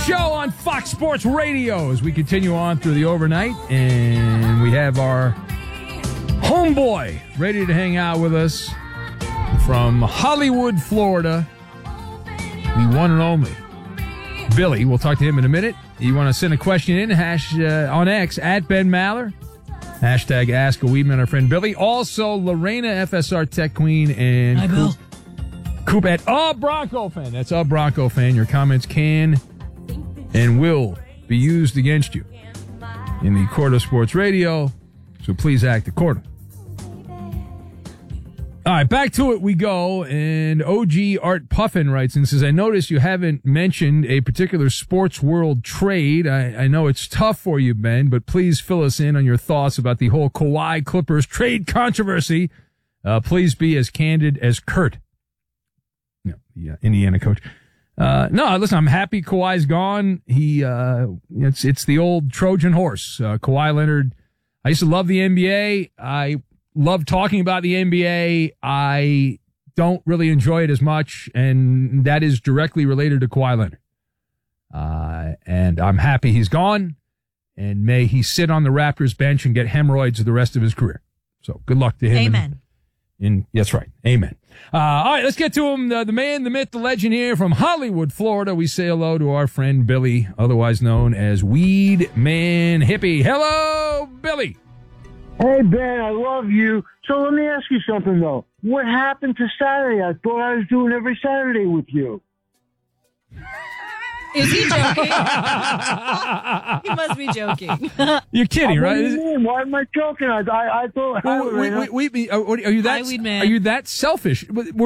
show on Fox Sports Radio as we continue on through the overnight, and we have our homeboy ready to hang out with us from Hollywood, Florida, the one and only Billy. We'll talk to him in a minute. You want to send a question in, on X, at Ben Maller, hashtag Ask a Weedman, our friend Billy. Also, Lorena, FSR Tech Queen, and Hi, Bill. Coop at A Bronco Fan. That's A Bronco Fan. Your comments can and will be used against you in the court of sports radio, so please act accordingly. All right, back to it we go, and OG Art Puffin writes and says, I notice you haven't mentioned a particular sports world trade. I know it's tough for you, Ben, but please fill us in on your thoughts about the whole Kawhi Clippers trade controversy. Please be as candid as Kurt. No, the Indiana coach. No, listen, I'm happy Kawhi's gone. It's the old Trojan horse. Kawhi Leonard, I used to love the NBA. I love talking about the NBA. I don't really enjoy it as much, and that is directly related to Kawhi Leonard. And I'm happy he's gone, and may he sit on the Raptors bench and get hemorrhoids the rest of his career. So good luck to him. Amen. That's right. Amen. All right, let's get to him. The man, the myth, the legend here from Hollywood, Florida. We say hello to our friend Billy, otherwise known as Weed Man Hippie. Hello, Billy. Hey, Ben, I love you. So let me ask you something, though. What happened to Saturday? I thought I was doing every Saturday with you. Is he joking? He must be joking. You're kidding, right? What do you mean? Why am I joking? I thought. Are you that? Hi, Weed Man. Are you that selfish?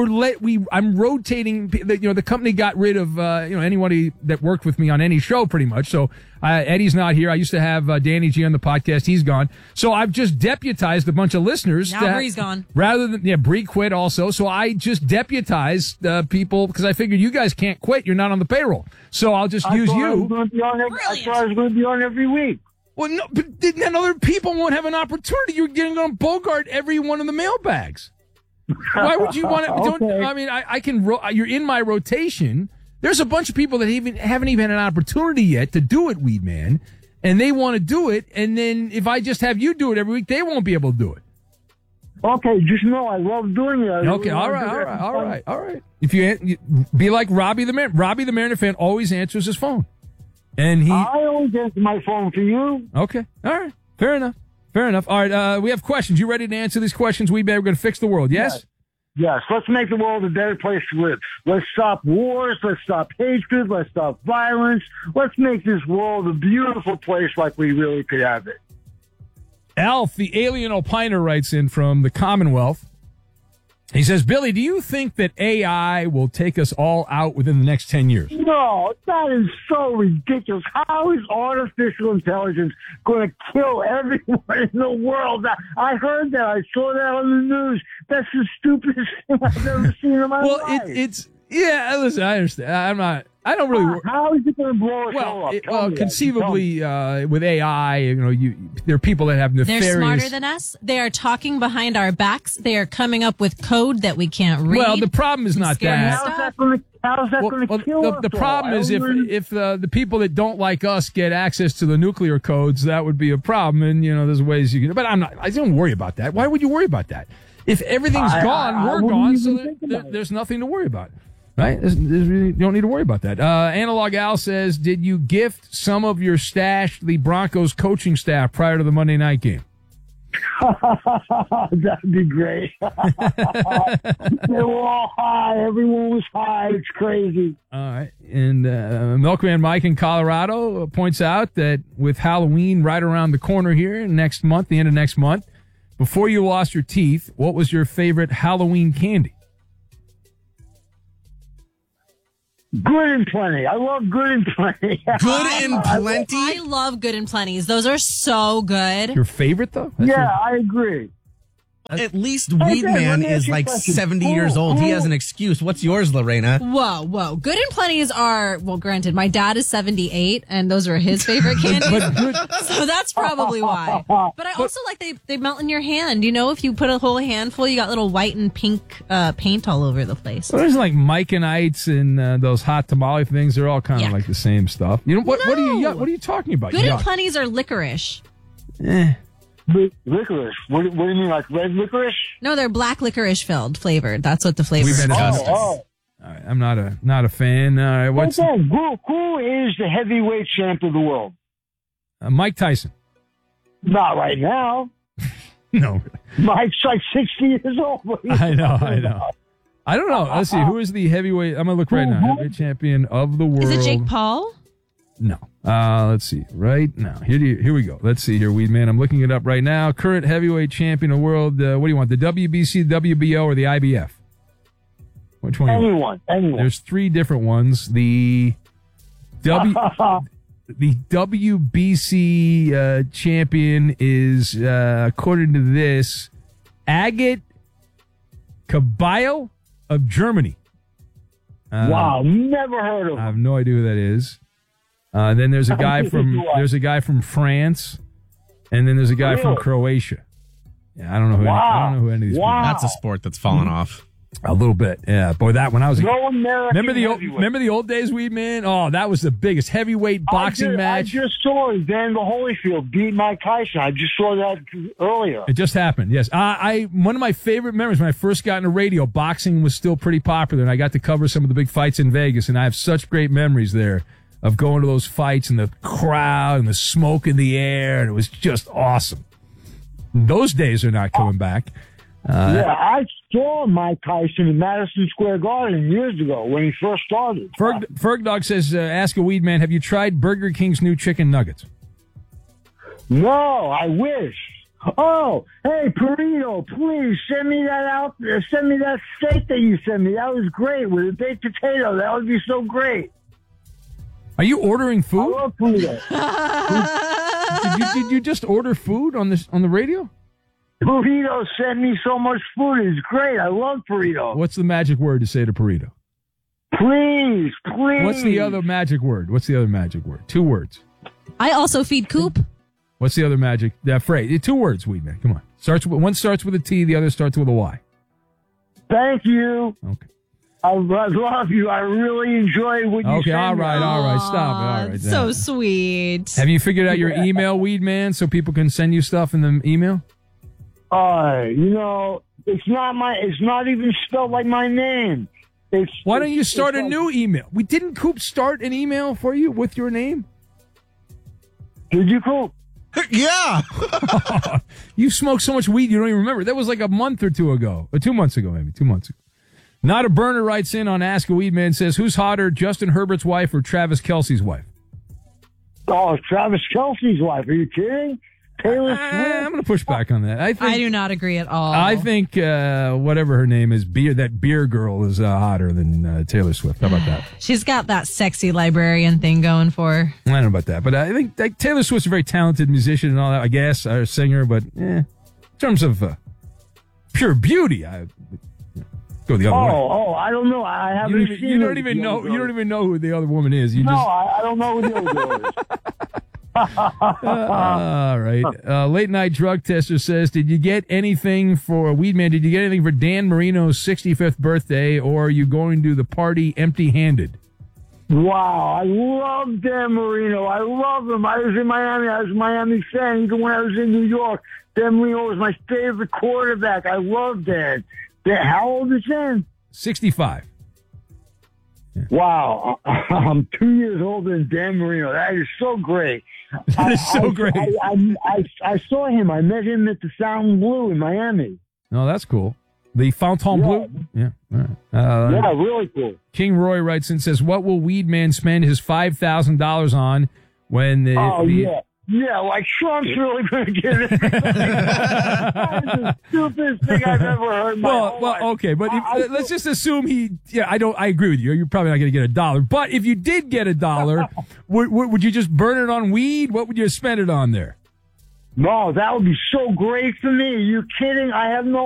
I'm rotating. The company got rid of anybody that worked with me on any show, pretty much. So Eddie's not here. I used to have Danny G on the podcast. He's gone. So I've just deputized a bunch of listeners. Now Bree's gone. Rather than Bree quit also. So I just deputized people because I figured you guys can't quit. You're not on the payroll. So I'll just use you. I thought I was going to be on every week. Well, no, but then other people won't have an opportunity. You're getting on Bogart every one of the mailbags. Why would you want to? Okay. I mean, I can. You're in my rotation. There's a bunch of people that haven't even had an opportunity yet to do it, Weed Man, and they want to do it. And then if I just have you do it every week, they won't be able to do it. Okay, just know I love doing it. Okay, all right. If you be like Robbie the Mariner. Robbie the Mariner fan always answers his phone, and I always answer my phone for you. Okay, all right, fair enough. All right, we have questions. You ready to answer these questions? We're going to fix the world. Yes. Yes, let's make the world a better place to live. Let's stop wars. Let's stop hatred. Let's stop violence. Let's make this world a beautiful place like we really could have it. Alf, the alien opiner, writes in from the Commonwealth. He says, Billy, do you think that AI will take us all out within the next 10 years? No, that is so ridiculous. How is artificial intelligence going to kill everyone in the world? I heard that. I saw that on the news. That's the stupidest thing I've ever seen in my life. Listen, I understand. I don't really. How is it going to blow us all up? Well, conceivably, with AI, there are people that have nefarious. They're smarter than us. They are talking behind our backs. They are coming up with code that we can't read. Well, the problem is not that. How's that going to kill us? The problem is if the people that don't like us get access to the nuclear codes, that would be a problem. And there's ways you can. But I don't worry about that. Why would you worry about that? If everything's gone, we're gone. So there's nothing to worry about. Right? You don't need to worry about that. Analog Al says, did you gift some of your stash to the Broncos coaching staff prior to the Monday night game? That'd be great. They were all high. Everyone was high. It's crazy. All right. And Milkman Mike in Colorado points out that with Halloween right around the corner here next month, the end of next month, before you lost your teeth, what was your favorite Halloween candy? Good and Plenty. I love Good and Plenty. Good and Plenty? I love Good and Plenty's. Those are so good. Your favorite, though? I agree. at least Weed Man is like 70 years old. He has an excuse. What's yours, Lorena? Whoa. Good and Plenty's are, well, granted, my dad is 78, and those are his favorite candies. So that's probably why. But I also like they melt in your hand. You know, if you put a whole handful, you got little white and pink paint all over the place. Well, there's like Mike and Ites and those hot tamale things. They're all kind of like the same stuff. You know what? No. What are you talking about? Good and Plenty's are licorice. Licorice? What do you mean, like red licorice? No, they're black licorice flavored. That's what the flavor is. All right, I'm not a fan. All right, who is the heavyweight champ of the world? Mike Tyson. Not right now. No. Mike's like 60 years old. I know. I don't know. Let's see. Who is the heavyweight? I'm going to look right now. Heavyweight champion of the world. Is it Jake Paul? No. Let's see. Right now. Here we go. Let's see here, Weed Man. I'm looking it up right now. Current heavyweight champion of the world. What do you want? The WBC, WBO, or the IBF? Which one? Anyone. There's 3 different ones. The WBC champion is, according to this, Agit Kabayel of Germany. Wow, never heard of him. I have no idea who that is. Then there's a guy from France, and then there's a guy from Croatia. Yeah, I don't know who any of these people are. That's a sport that's fallen off. A little bit, yeah. Boy, that when I was remember the old days, Weed Man? Oh, that was the biggest heavyweight boxing match. I just saw Evander Holyfield beat Mike Tyson. I just saw that earlier. It just happened. Yes, one of my favorite memories when I first got into radio, boxing was still pretty popular, and I got to cover some of the big fights in Vegas, and I have such great memories there of going to those fights and the crowd and the smoke in the air, and it was just awesome. Those days are not coming back. I saw Mike Tyson in Madison Square Garden years ago when he first started. Ferg Dog says, ask a Weed Man, have you tried Burger King's new chicken nuggets? No, I wish. Oh, hey, Perito, please send me that out. Send me that steak that you sent me. That was great with a baked potato. That would be so great. Are you ordering food? I love Perito. Did you just order food on the radio? Burrito sent me so much food. It's great. I love Burrito. What's the magic word to say to Burrito? Please. What's the other magic word? 2 words. I also feed Coop. What's the other magic phrase? 2 words, Weed Man. Come on. One starts with a T, the other starts with a Y. Thank you. Okay. I love you. I really enjoy what you say. Okay, all right. Stop it. All right. So sweet. Have you figured out your email, Weed Man, so people can send you stuff in the email? It's not even spelled like my name. Why don't you start a new email? Didn't Coop start an email for you with your name? Did you, Coop? Yeah. You smoked so much weed you don't even remember. That was like a month or 2 ago. Or 2 months ago, maybe. 2 months ago. Not a Burner writes in on Ask a Weed Man, says, who's hotter, Justin Herbert's wife or Travis Kelce's wife? Oh, Travis Kelce's wife. Are you kidding? Taylor Swift? I'm going to push back on that. I do not agree at all. I think whatever her name is, that beer girl is hotter than Taylor Swift. How about that? She's got that sexy librarian thing going for her. I don't know about that, but I think Taylor Swift's a very talented musician and all that, I guess, or singer, but in terms of pure beauty, I go the other way. Oh, I don't know. I haven't seen You don't even know who the other woman is. I don't know who the other girl is. All right. Late night drug tester says, did you get anything for Weed Man? Did you get anything for Dan Marino's 65th birthday, or are you going to the party empty-handed? Wow, I love Dan Marino. I love him. I was in Miami. I was a Miami fan. Even when I was in New York, Dan Marino was my favorite quarterback. I love Dan. How old is Dan? 65. Yeah. Wow, I'm 2 years older than Dan Marino. That is so great. That is so great. I saw him. I met him at the Fountain Blue in Miami. Oh, that's cool. The Fountain Blue? Yeah. All right. Really cool. King Roy writes and says, what will Weed Man spend his $5,000 on when Yeah, like Trump's really going to get it. That is the stupidest thing I've ever heard in my whole life. Okay, but let's just assume I agree with you. You're probably not going to get $1. But if you did get $1, would you just burn it on weed? What would you spend it on there? No, that would be so great for me. Are you kidding? I have no